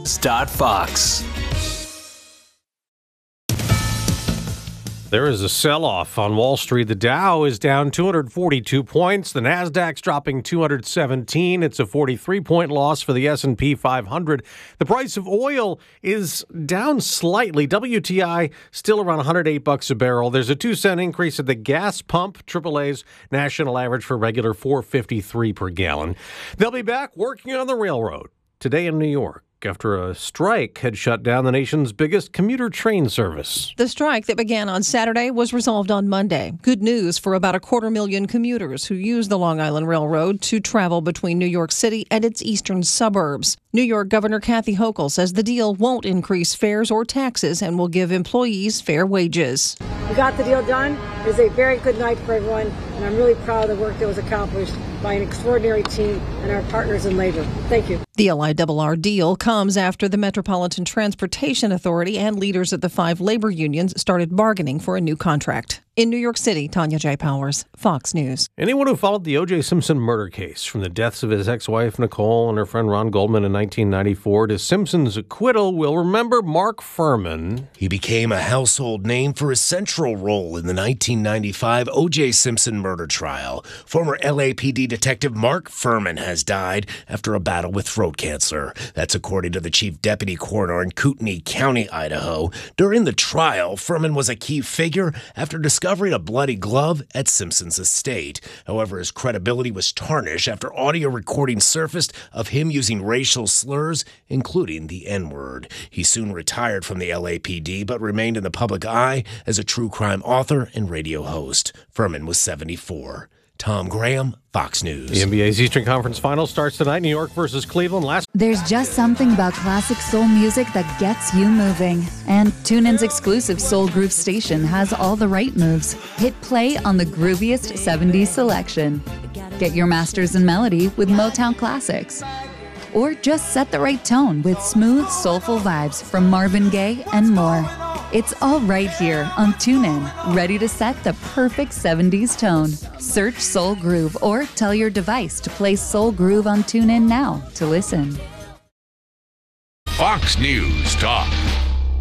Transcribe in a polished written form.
Fox. There is a sell-off on Wall Street. The Dow is down 242 points. The Nasdaq's dropping 217. It's a 43-point loss for the S&P 500. The price of oil is down slightly. WTI still around $108 a barrel. There's a 2-cent increase at the gas pump. AAA's national average for regular $4.53 per gallon. They'll be back working on the railroad today in New York, after a strike had shut down the nation's biggest commuter train service. The strike that began on Saturday was resolved on Monday. Good news for about 250,000 commuters who use the Long Island Railroad to travel between New York City and its eastern suburbs. New York Governor Kathy Hochul says the deal won't increase fares or taxes and will give employees fair wages. We got the deal done. It was a very good night for everyone, and I'm really proud of the work that was accomplished by an extraordinary team and our partners in labor. Thank you. The LIRR deal comes after the Metropolitan Transportation Authority and leaders of the 5 labor unions started bargaining for a new contract. In New York City, Tanya J. Powers, Fox News. Anyone who followed the O.J. Simpson murder case, from the deaths of his ex-wife Nicole and her friend Ron Goldman in 1994 to Simpson's acquittal, will remember Mark Fuhrman. He became a household name for his central role in the 1995 O.J. Simpson murder trial. Former LAPD detective Mark Fuhrman has died after a battle with throat cancer. That's according to the chief deputy coroner in Kootenai County, Idaho. During the trial, Fuhrman was a key figure after discovering a bloody glove at Simpson's estate. However, his credibility was tarnished after audio recordings surfaced of him using racial slurs, including the N-word. He soon retired from the LAPD, but remained in the public eye as a true crime author and radio host. Fuhrman was 74. Tom Graham, Fox News. The NBA's Eastern Conference Finals starts tonight. New York versus Cleveland. There's just something about classic soul music that gets you moving. And TuneIn's exclusive Soul Groove station has all the right moves. Hit play on the grooviest 70s selection. Get your masters in melody with Motown classics. Or just set the right tone with smooth, soulful vibes from Marvin Gaye and more. It's all right here on TuneIn, ready to set the perfect 70s tone. Search Soul Groove or tell your device to play Soul Groove on TuneIn now to listen. Fox News Talk.